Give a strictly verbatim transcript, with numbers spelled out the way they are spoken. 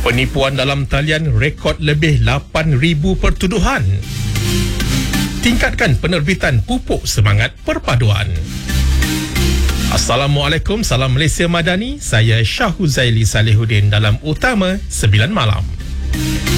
Penipuan dalam talian rekod lebih lapan ribu pertuduhan. Tingkatkan penerbitan pupuk semangat perpaduan. Assalamualaikum, salam Malaysia Madani. Saya Syah Huzaili Salihuddin dalam Utama sembilan Malam.